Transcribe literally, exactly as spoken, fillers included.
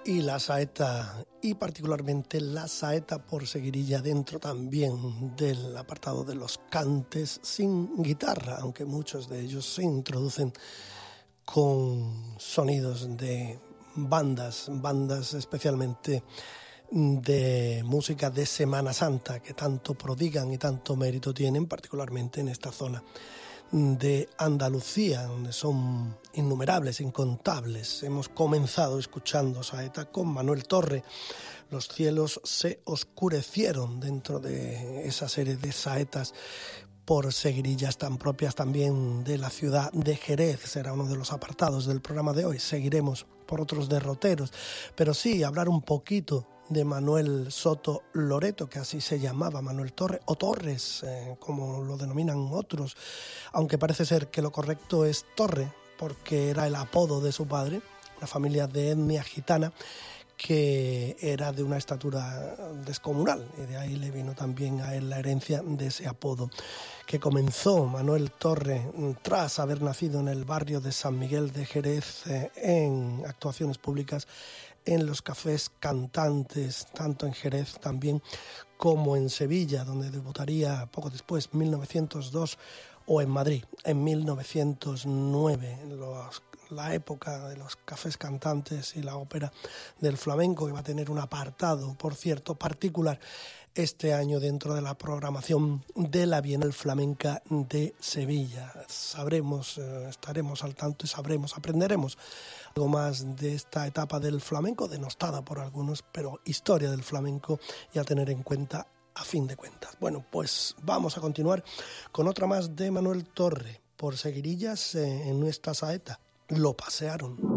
Y la saeta, y particularmente la saeta por seguirilla dentro también del apartado de los cantes sin guitarra, aunque muchos de ellos se introducen con sonidos de bandas, bandas especialmente de música de Semana Santa, que tanto prodigan y tanto mérito tienen, particularmente en esta zona de Andalucía, donde son innumerables, incontables. Hemos comenzado escuchando saeta con Manuel Torre. Los cielos se oscurecieron dentro de esa serie de saetas por seguirillas tan propias también de la ciudad de Jerez. Será uno de los apartados del programa de hoy. Seguiremos por otros derroteros, pero sí hablar un poquito de Manuel Soto Loreto, que así se llamaba, Manuel Torre, o Torres, eh, como lo denominan otros, aunque parece ser que lo correcto es Torre, porque era el apodo de su padre, una familia de etnia gitana, que era de una estatura descomunal, y de ahí le vino también a él la herencia de ese apodo, que comenzó Manuel Torre tras haber nacido en el barrio de San Miguel de Jerez, eh, en actuaciones públicas en los cafés cantantes, tanto en Jerez también como en Sevilla, donde debutaría poco después, mil novecientos dos, o en Madrid, en mil novecientos nueve, los, la época de los cafés cantantes y la ópera del flamenco, que va a tener un apartado, por cierto, particular este año dentro de la programación de la Bienal Flamenca de Sevilla. Sabremos, eh, estaremos al tanto y sabremos, aprenderemos algo más de esta etapa del flamenco, denostada por algunos, pero historia del flamenco y a tener en cuenta a fin de cuentas. Bueno, pues vamos a continuar con otra más de Manuel Torre, por seguirillas eh, en nuestra saeta. Lo pasearon.